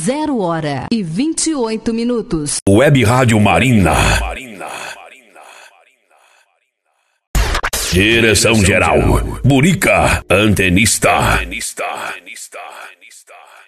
0h28. Web Rádio Marina. Direção geral, Burica, antenista.